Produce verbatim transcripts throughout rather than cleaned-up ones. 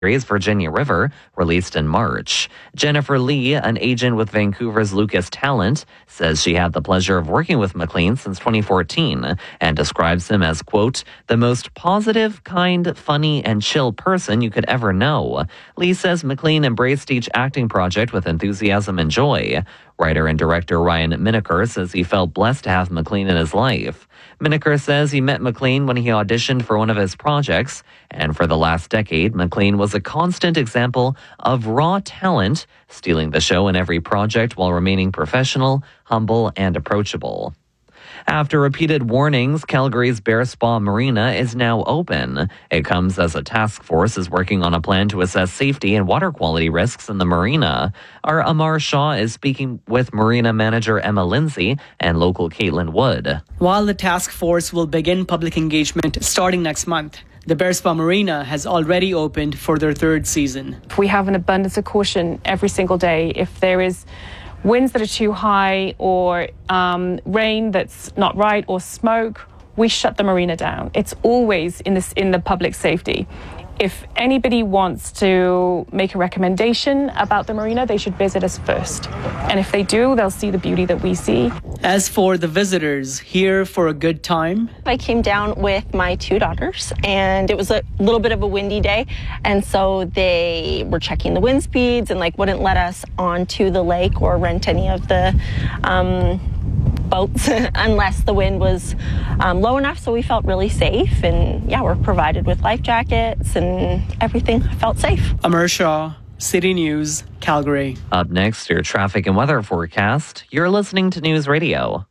Virginia River, released in March. Jennifer Lee, an agent with Vancouver's Lucas Talent, says she had the pleasure of working with McLean since twenty fourteen and describes him as, quote, the most positive, kind, funny, and chill person you could ever know. Lee says McLean embraced each acting project with enthusiasm and joy. Writer and director Ryan Miniker says he felt blessed to have McLean in his life. Miniker says he met McLean when he auditioned for one of his projects, and for the last decade, McLean was a constant example of raw talent, stealing the show in every project while remaining professional, humble, and approachable. After repeated warnings, Calgary's Bear Spa Marina is now open. It comes as a task force is working on a plan to assess safety and water quality risks in the marina. Our Amar Shaw is speaking with marina manager Emma Lindsay and local Caitlin Wood. While the task force will begin public engagement starting next month, the Bear Spa Marina has already opened for their third season. We have an abundance of caution every single day. If there is winds that are too high or um, rain that's not right or smoke, we shut the marina down. It's always in this in the public safety. If anybody wants to make a recommendation about the marina, they should visit us first. And if they do, they'll see the beauty that we see. As for the visitors, here for a good time? I came down with my two daughters, and it was a little bit of a windy day. And so they were checking the wind speeds and like wouldn't let us onto the lake or rent any of the um, boats unless the wind was um, low enough. So we felt really safe, and yeah, we're provided with life jackets and everything. I felt safe. Amar Shaw, City News, Calgary. Up next, your traffic and weather forecast. You're listening to News Radio.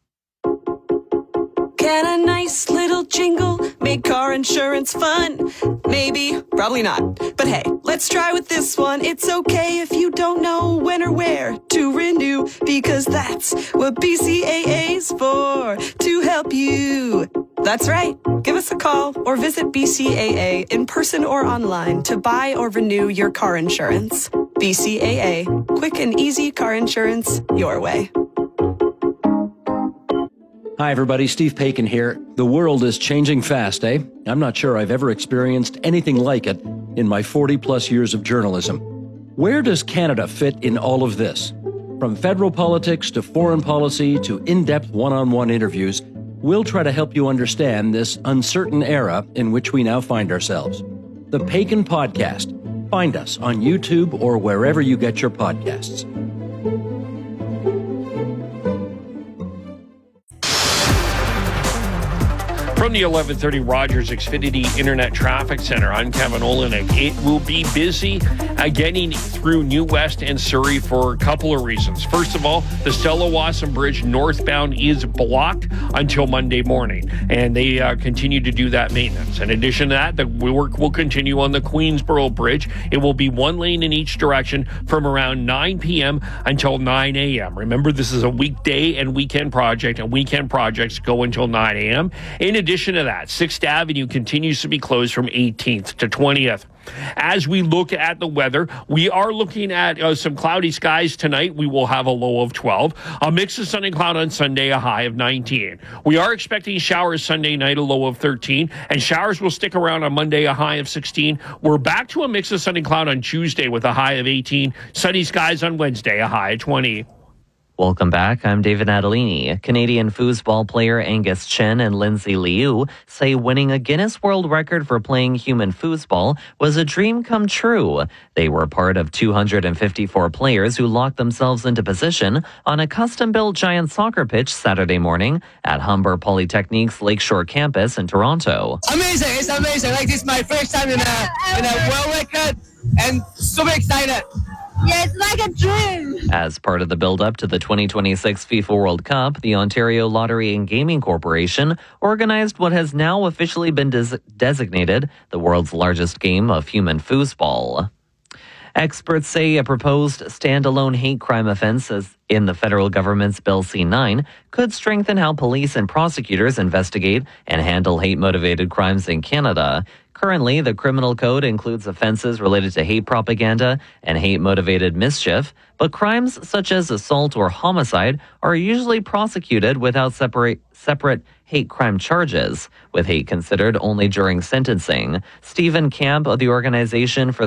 Can a nice little jingle make car insurance fun? Maybe, probably not. But hey, let's try with this one. It's okay if you don't know when or where to renew, because that's what B C A A's for, to help you. That's right. Give us a call or visit B C A A in person or online to buy or renew your car insurance. B C A A, quick and easy car insurance your way. Hi, everybody. Steve Paikin here. The world is changing fast, eh? I'm not sure I've ever experienced anything like it in my forty-plus years of journalism. Where does Canada fit in all of this? From federal politics to foreign policy to in-depth one-on-one interviews, we'll try to help you understand this uncertain era in which we now find ourselves. The Paikin Podcast. Find us on YouTube or wherever you get your podcasts. From the eleven thirty Rogers Xfinity Internet Traffic Center, I'm Kevin Olenek. It will be busy uh, getting through New West and Surrey for a couple of reasons. First of all, the Stella Wasson Bridge northbound is blocked until Monday morning, and they uh, continue to do that maintenance. In addition to that, the work will continue on the Queensboro Bridge. It will be one lane in each direction from around nine p.m. until nine a.m. Remember, this is a weekday and weekend project, and weekend projects go until nine a.m. In addition to that, sixth Avenue continues to be closed from eighteenth to twentieth. As we look at the weather, we are looking at uh, some cloudy skies tonight. We will have a low of twelve. A mix of sun and cloud on Sunday, a high of nineteen. We are expecting showers Sunday night, a low of thirteen. And showers will stick around on Monday, a high of sixteen. We're back to a mix of sun and cloud on Tuesday with a high of eighteen. Sunny skies on Wednesday, a high of twenty. Welcome back. I'm David Natalini. Canadian foosball player Angus Chen and Lindsay Liu say winning a Guinness World Record for playing human foosball was a dream come true. They were part of two hundred fifty-four players who locked themselves into position on a custom-built giant soccer pitch Saturday morning at Humber Polytechnique's Lakeshore campus in Toronto. Amazing. It's amazing. Like, this is my first time in a, in a world record, and super excited. Yeah, it's like a dream. As part of the build-up to the twenty twenty-six FIFA World Cup, the Ontario Lottery and Gaming Corporation organized what has now officially been des- designated the world's largest game of human foosball. Experts say a proposed standalone hate crime offense as in the federal government's Bill C nine could strengthen how police and prosecutors investigate and handle hate-motivated crimes in Canada. Currently, the criminal code includes offenses related to hate propaganda and hate-motivated mischief, but crimes such as assault or homicide are usually prosecuted without separate, separate hate crime charges, with hate considered only during sentencing. Stephen Camp of the Organization for